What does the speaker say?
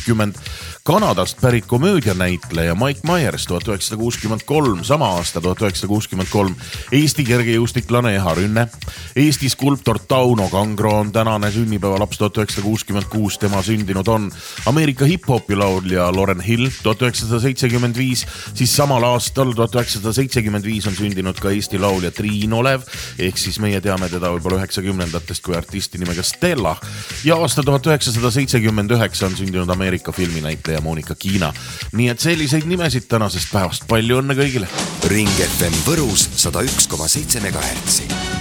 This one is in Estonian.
1960, Kanadast pärit komöödianäitleja Mike Myers 1963, sama aasta 1963, Eesti kergejõustiklane Eha Rünne, Eesti skulptor Tauno Kangro on tänane sünnipäevalaps 1966, tema sündinud on Ameerika hip-hopi laulja Lauryn Hill 1975, siis samal aastal 1975 on sündinud ka Eesti laulja Triin Olev, ehk siis meie teame teda võib-olla 90-ndatest kui artisti nimega Stella, ja aasta 1979 on sündinud Ameerika filminäitleja Monika Kiina. Nii et selliseid nimesid tänasest päevast palju õnne kõigile. Ring FM Võrus 101,7 MHz.